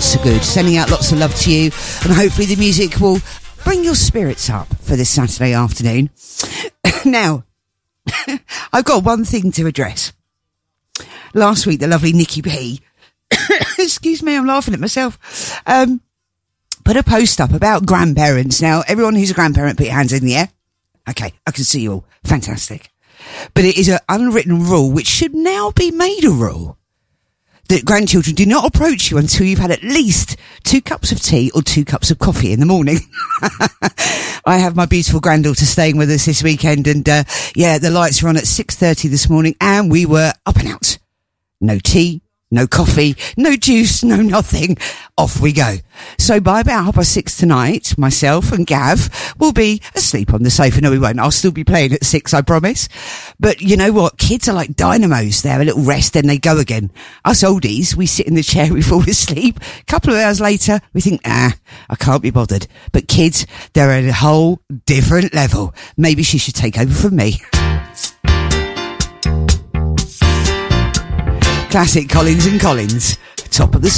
of good. Sending out lots of love to you, and hopefully the music will bring your spirits up for this Saturday afternoon. Now, I've got one thing to address. Last week, the lovely Nikki P, excuse me, I'm laughing at myself, put a post up about grandparents. Now, everyone who's a grandparent, put your hands in the air. Okay, I can see you all. Fantastic. But it is an unwritten rule, which should now be made a rule, that grandchildren do not approach you until you've had at least 2 cups of tea or 2 cups of coffee in the morning. I have my beautiful granddaughter staying with us this weekend, and the lights were on at 6:30 this morning, and we were up and out. No tea, no coffee, no juice, no nothing. Off we go. So by about 6:30 tonight, myself and Gav will be asleep on the sofa. No, we won't. I'll still be playing at 6, I promise. But you know what? Kids are like dynamos. They have a little rest, then they go again. Us oldies, we sit in the chair, we fall asleep. A couple of hours later, we think, I can't be bothered. But kids, they're at a whole different level. Maybe she should take over from me. Classic Collins and Collins. Top of the